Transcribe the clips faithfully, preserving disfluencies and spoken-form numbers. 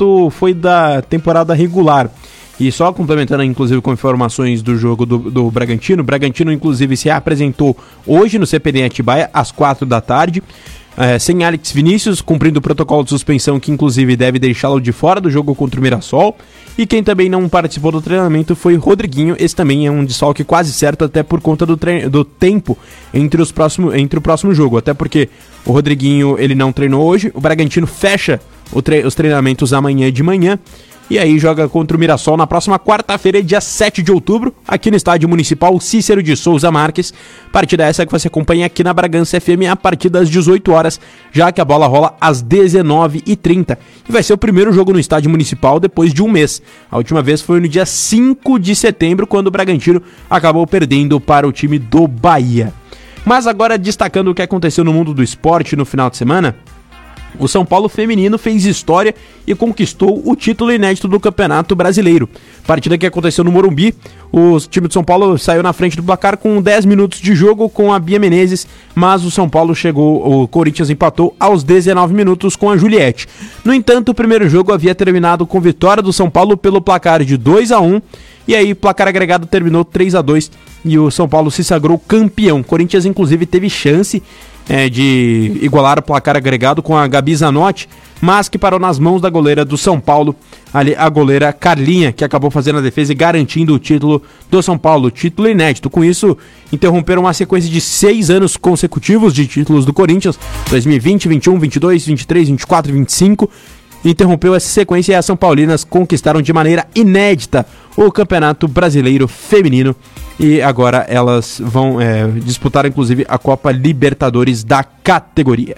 campeonato foi da temporada regular. E só complementando, inclusive, com informações do jogo do, do Bragantino, o Bragantino, inclusive, se apresentou hoje no C P D Atibaia, às quatro da tarde, é, sem Alex Vinícius, cumprindo o protocolo de suspensão, que, inclusive, deve deixá-lo de fora do jogo contra o Mirassol. E quem também não participou do treinamento foi Rodriguinho. Esse também é um desfalque quase certo, até por conta do, tre- do tempo entre, os próximo, entre o próximo jogo. Até porque o Rodriguinho ele não treinou hoje, o Bragantino fecha o tre- os treinamentos amanhã de manhã. E aí joga contra o Mirassol na próxima quarta-feira, dia sete de outubro, aqui no Estádio Municipal Cícero de Souza Marques. Partida essa que você acompanha aqui na Bragança F M a partir das dezoito horas, já que a bola rola às dezenove e trinta. E vai ser o primeiro jogo no Estádio Municipal depois de um mês. A última vez foi no dia cinco de setembro, quando o Bragantino acabou perdendo para o time do Bahia. Mas agora, destacando o que aconteceu no mundo do esporte no final de semana, o São Paulo feminino fez história e conquistou o título inédito do Campeonato Brasileiro. Partida que aconteceu no Morumbi, o time de São Paulo saiu na frente do placar com dez minutos de jogo com a Bia Menezes, mas o São Paulo chegou, o Corinthians empatou aos dezenove minutos com a Juliette. No entanto, o primeiro jogo havia terminado com vitória do São Paulo pelo placar de dois a um, e aí o placar agregado terminou três a dois e o São Paulo se sagrou campeão. O Corinthians, inclusive, teve chance É, de igualar o placar agregado com a Gabi Zanotti, mas que parou nas mãos da goleira do São Paulo, ali, a goleira Carlinha, que acabou fazendo a defesa e garantindo o título do São Paulo, título inédito. Com isso, interromperam uma sequência de seis anos consecutivos de títulos do Corinthians, dois mil e vinte, vinte e um, vinte e dois, vinte e três, vinte e quatro, vinte e cinco, interrompeu essa sequência e as São Paulinas conquistaram de maneira inédita o Campeonato Brasileiro Feminino. E agora elas vão é, disputar, inclusive, a Copa Libertadores da categoria.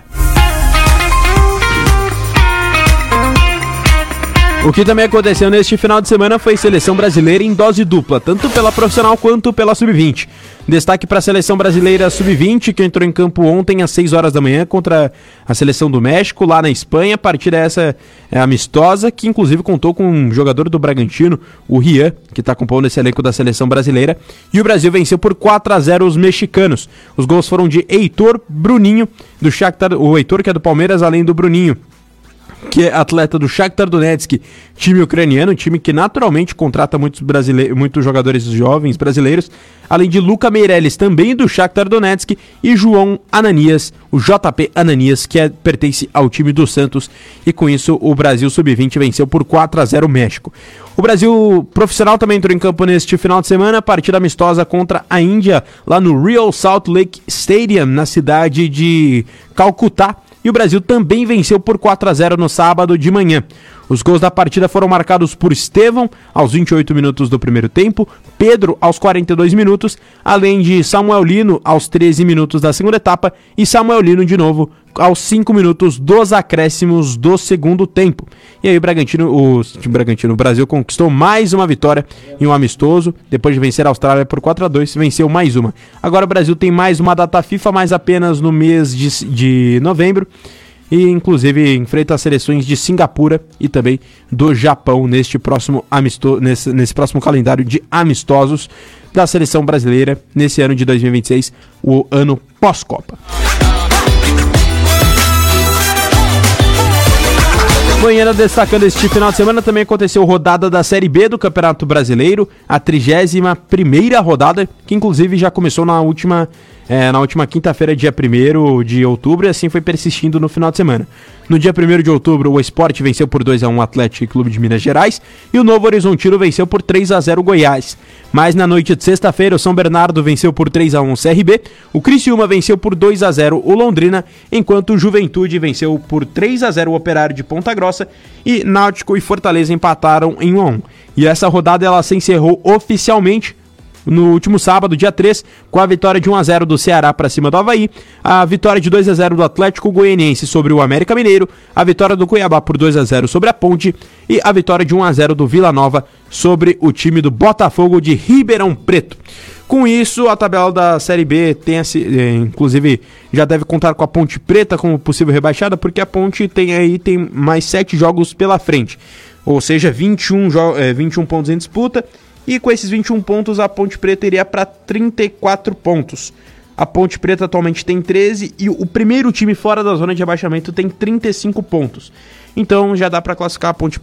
O que também aconteceu neste final de semana foi seleção brasileira em dose dupla, tanto pela profissional quanto pela sub vinte. Destaque para a seleção brasileira sub vinte, que entrou em campo ontem às seis horas da manhã contra a seleção do México, lá na Espanha. A partida essa é amistosa, que inclusive contou com um jogador do Bragantino, o Rian, que está compondo esse elenco da seleção brasileira. E o Brasil venceu por quatro a zero os mexicanos. Os gols foram de Heitor, Bruninho, do Shakhtar, o Heitor que é do Palmeiras, além do Bruninho, que é atleta do Shakhtar Donetsk, time ucraniano, time que naturalmente contrata muitos, brasile... muitos jogadores jovens brasileiros, além de Luca Meirelles, também do Shakhtar Donetsk, e João Ananias, o J P Ananias, que é... pertence ao time do Santos, e com isso o Brasil sub vinte venceu por quatro a zero o México. O Brasil profissional também entrou em campo neste final de semana, partida amistosa contra a Índia, lá no Real Salt Lake Stadium, na cidade de Calcutá. E o Brasil também venceu por quatro a zero no sábado de manhã. Os gols da partida foram marcados por Estevão aos vinte e oito minutos do primeiro tempo, Pedro aos quarenta e dois minutos, além de Samuel Lino aos treze minutos da segunda etapa e Samuel Lino de novo aos cinco minutos dos acréscimos do segundo tempo. E aí o Bragantino, o, o Bragantino, o Brasil conquistou mais uma vitória em um amistoso, depois de vencer a Austrália por quatro a dois, venceu mais uma. Agora o Brasil tem mais uma data FIFA, mas apenas no mês de, de novembro, e inclusive enfrenta as seleções de Singapura e também do Japão neste próximo amisto, nesse, nesse próximo calendário de amistosos da seleção brasileira nesse ano de dois mil e vinte e seis, o ano pós-Copa. Manhã, destacando este final de semana, também aconteceu rodada da Série B do Campeonato Brasileiro, a trigésima primeira rodada, que inclusive já começou na última, é, na última quinta-feira, dia primeiro de outubro, e assim foi persistindo no final de semana. No dia primeiro de outubro, o Sport venceu por dois a um o Atlético Clube de Minas Gerais e o Novo Horizontino venceu por três a zero o Goiás. Mas na noite de sexta-feira, o São Bernardo venceu por três a um o C R B, o Criciúma venceu por dois a zero o Londrina, enquanto o Juventude venceu por três a zero o Operário de Ponta Grossa e Náutico e Fortaleza empataram em um a um. E essa rodada ela se encerrou oficialmente no último sábado, dia três, com a vitória de um a zero do Ceará para cima do Avaí, a vitória de dois a zero do Atlético Goianiense sobre o América Mineiro, a vitória do Cuiabá por dois a zero sobre a Ponte e a vitória de um a zero do Vila Nova sobre o time do Botafogo de Ribeirão Preto. Com isso, a tabela da Série B tem, inclusive, já deve contar com a Ponte Preta como possível rebaixada, porque a Ponte tem aí tem mais sete jogos pela frente, ou seja, vinte e um, jo- é, vinte e um pontos em disputa. E com esses vinte e um pontos, a Ponte Preta iria para trinta e quatro pontos. A Ponte Preta atualmente tem treze e o primeiro time fora da zona de rebaixamento tem trinta e cinco pontos. Então já dá para classificar a Ponte